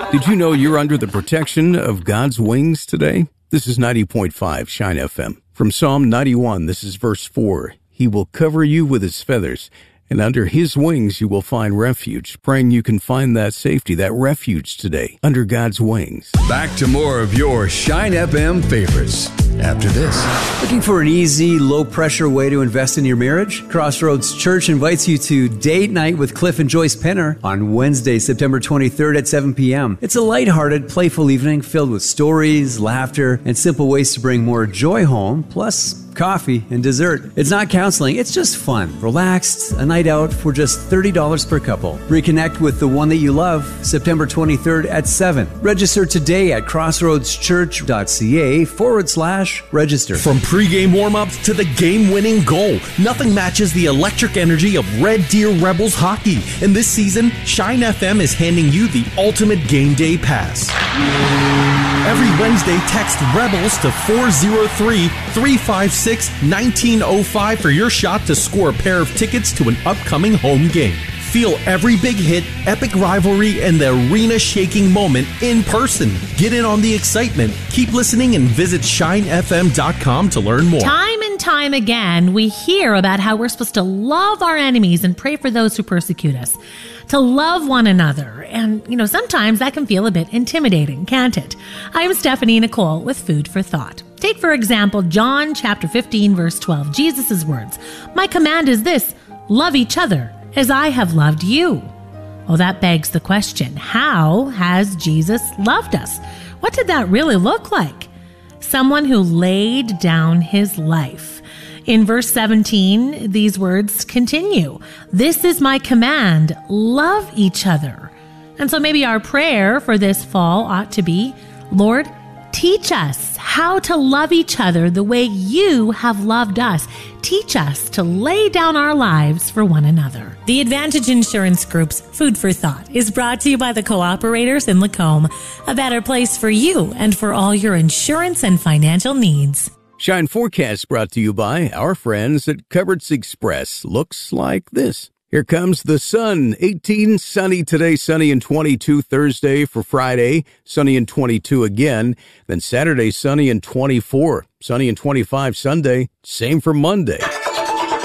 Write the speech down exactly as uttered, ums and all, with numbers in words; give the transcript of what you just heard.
Did you know you're under the protection of God's wings today? This is ninety point five Shine F M. From Psalm ninety-one, this is verse four. He will cover you with his feathers, and under his wings you will find refuge. Praying you can find that safety, that refuge today, under God's wings. Back to more of your Shine F M favorites after this. Looking for an easy, low-pressure way to invest in your marriage? Crossroads Church invites you to Date Night with Cliff and Joyce Penner on Wednesday, September twenty-third at seven p.m. It's a lighthearted, playful evening filled with stories, laughter, and simple ways to bring more joy home, plus coffee and dessert. It's not counseling, it's just fun. Relaxed, a night out for just thirty dollars per couple. Reconnect with the one that you love, September twenty-third at seven. Register today at crossroadschurch.ca forward slash register. From pregame warm-ups to the game-winning goal, nothing matches the electric energy of Red Deer Rebels hockey. And this season, Shine F M is handing you the ultimate game day pass. Every Wednesday, text REBELS to four oh three, three five six, one nine oh five for your shot to score a pair of tickets to an upcoming home game. Feel every big hit, epic rivalry, and the arena-shaking moment in person. Get in on the excitement. Keep listening and visit shine f m dot com to learn more. Time and time again, we hear about how we're supposed to love our enemies and pray for those who persecute us, to love one another. And, you know, sometimes that can feel a bit intimidating, can't it? I'm Stephanie Nicole with Food for Thought. Take, for example, John chapter fifteen, verse twelve, Jesus' words. My command is this, love each other as I have loved you. Well, that begs the question, how has Jesus loved us? What did that really look like? Someone who laid down his life. In verse seventeen, these words continue. This is my command, love each other. And so maybe our prayer for this fall ought to be, Lord, teach us how to love each other the way you have loved us. Teach us to lay down our lives for one another. The Advantage Insurance Group's Food for Thought is brought to you by the Cooperators in Lacombe, a better place for you and for all your insurance and financial needs. Shine Forecast brought to you by our friends at Coverts Express. Looks like this. Here comes the sun. eighteen, sunny today, sunny and twenty-two. Thursday for Friday, sunny and twenty-two again. Then Saturday, sunny and twenty-four. Sunny and twenty-five Sunday. Same for Monday.